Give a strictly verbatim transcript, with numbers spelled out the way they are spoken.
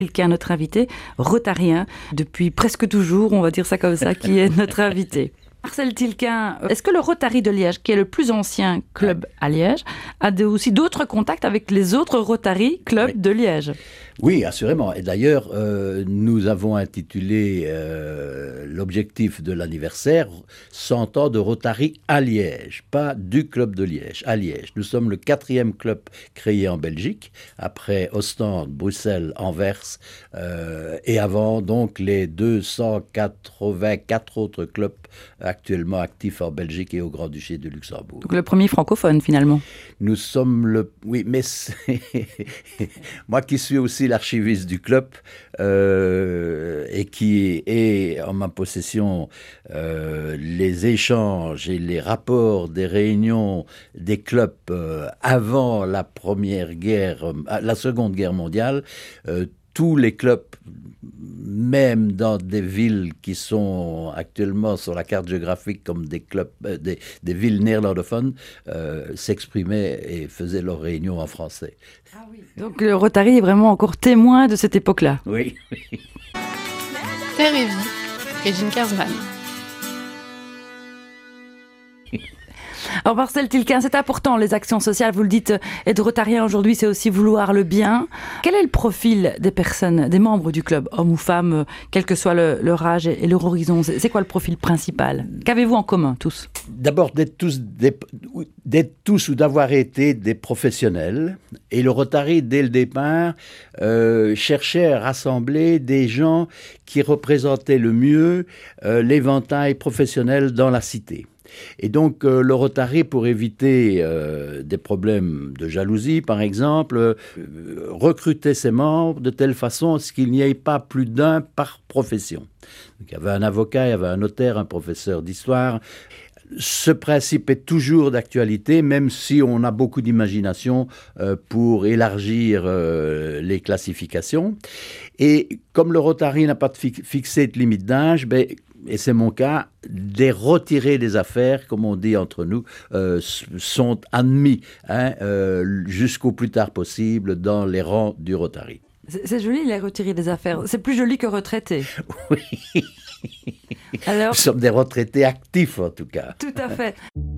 Tilquin, notre invité, rotarien, depuis presque toujours, on va dire ça comme ça, qui est notre invité. Marcel Tilquin, est-ce que le Rotary de Liège, qui est le plus ancien club à Liège, a de, aussi d'autres contacts avec les autres Rotary clubs oui. de Liège? Oui, assurément. Et d'ailleurs, euh, nous avons intitulé euh, l'objectif de l'anniversaire cent ans de Rotary à Liège, pas du club de Liège, à Liège. Nous sommes le quatrième club créé en Belgique, après Ostende, Bruxelles, Anvers, euh, et avant donc les deux cent quatre-vingt-quatre autres clubs actuellement actifs en Belgique et au Grand-Duché de Luxembourg. Donc le premier francophone finalement. Nous sommes le... Oui, mais c'est... moi qui suis aussi l'archiviste du club euh, et qui est en ma possession euh, les échanges et les rapports des réunions des clubs euh, avant la première guerre, euh, la seconde guerre mondiale, euh, tous les clubs, même dans des villes qui sont actuellement sur la carte géographique comme des clubs, euh, des, des villes néerlandophones, euh, s'exprimaient et faisaient leurs réunions en français. Ah oui. Donc le Rotary est vraiment encore témoin de cette époque-là. Oui. Terre et vie, Régine Kersman. Alors Marcel Tilquin, c'est important les actions sociales, vous le dites, être rotarien aujourd'hui c'est aussi vouloir le bien. Quel est le profil des personnes, des membres du club, hommes ou femmes, quel que soit le, leur âge et leur horizon? C'est quoi le profil principal? Qu'avez-vous en commun tous? D'abord d'être tous, des, d'être tous ou d'avoir été des professionnels. Et le Rotary, dès le départ, euh, cherchait à rassembler des gens qui représentaient le mieux euh, l'éventail professionnel dans la cité. Et donc euh, le Rotary, pour éviter euh, des problèmes de jalousie, par exemple, euh, recrutait ses membres de telle façon à ce qu'il n'y ait pas plus d'un par profession. Donc, il y avait un avocat, il y avait un notaire, un professeur d'histoire. Ce principe est toujours d'actualité, même si on a beaucoup d'imagination euh, pour élargir euh, les classifications. Et comme le Rotary n'a pas de fi- fixé de limite d'âge, ben, et c'est mon cas, des retirés des affaires, comme on dit entre nous, euh, sont admis hein, euh, jusqu'au plus tard possible dans les rangs du Rotary. C'est, c'est joli les retirés des affaires, c'est plus joli que retraités. Oui. Alors, nous sommes des retraités actifs en tout cas. Tout à fait.